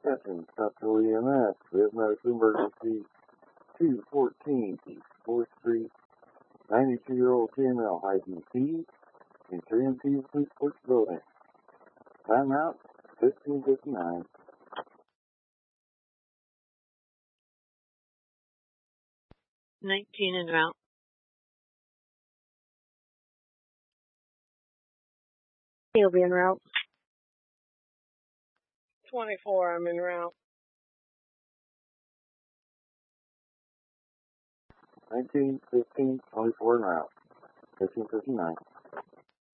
Attention, Central EMS. We have medical emergency 214 East 4th Street. 92-year-old female, high BP, in 3MP Police Force building. Timeout, 15:59. 19 en route. He'll be en route. 24, I'm en route. 19, 15, 24 en route. 15:59.